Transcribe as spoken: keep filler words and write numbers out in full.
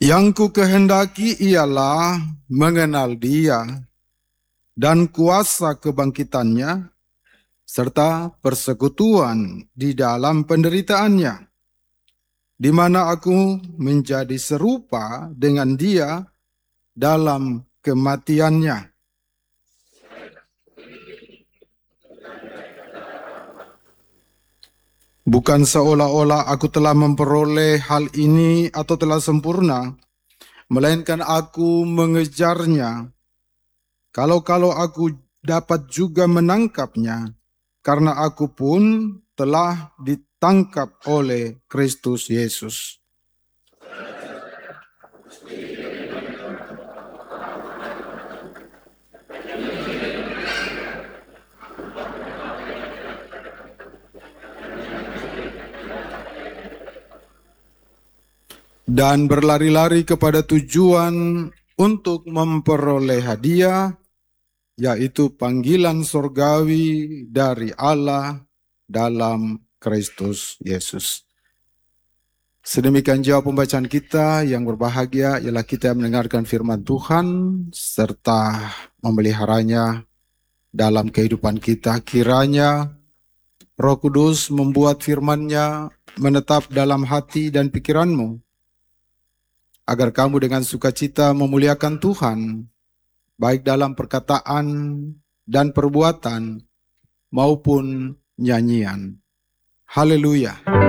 Yang ku kehendaki ialah mengenal Dia dan kuasa kebangkitannya, serta persekutuan di dalam penderitaannya, di mana aku menjadi serupa dengan Dia dalam kematiannya. Bukan seolah-olah aku telah memperoleh hal ini atau telah sempurna, melainkan aku mengejarnya. Kalau-kalau aku dapat juga menangkapnya, karena aku pun telah ditangkap oleh Kristus Yesus. Dan berlari-lari kepada tujuan untuk memperoleh hadiah, yaitu panggilan sorgawi dari Allah dalam Kristus Yesus. Sedemikian jawab pembacaan kita. Yang berbahagia ialah kita mendengarkan firman Tuhan serta memeliharanya dalam kehidupan kita. Kiranya Roh Kudus membuat firman-Nya menetap dalam hati dan pikiranmu, agar kamu dengan sukacita memuliakan Tuhan, baik dalam perkataan dan perbuatan maupun nyanyian. Haleluya.